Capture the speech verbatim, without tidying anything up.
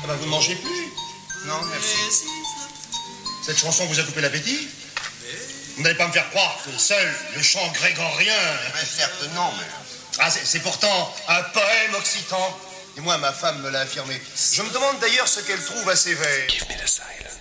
ben, vous ne mangez plus? Non, merci. Cette chanson vous a coupé l'appétit? Vous n'allez pas me faire croire que seul le chant grégorien... Mais certes, non, mais... Ah, c'est pourtant un poème occitan. Et moi, ma femme me l'a affirmé. Je me demande d'ailleurs ce qu'elle trouve à ces vers. Give me the silence.